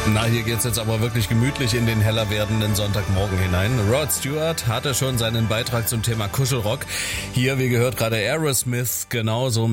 Na, hier geht's jetzt aber wirklich gemütlich in den heller werdenden Sonntagmorgen hinein. Rod Stewart hatte schon seinen Beitrag zum Thema Kuschelrock. Hier, wie gehört, gerade Aerosmith genauso